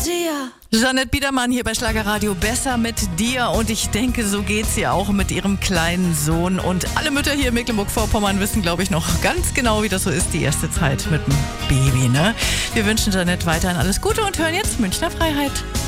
dir. Jeanette Biedermann hier bei Schlagerradio, besser mit dir. Und ich denke, so geht's ihr auch mit ihrem kleinen Sohn. Und alle Mütter hier in Mecklenburg-Vorpommern wissen, glaube ich, noch ganz genau, wie das so ist, die erste Zeit mit dem Baby, ne? Wir wünschen Jeanette weiterhin alles Gute und hören jetzt Münchner Freiheit.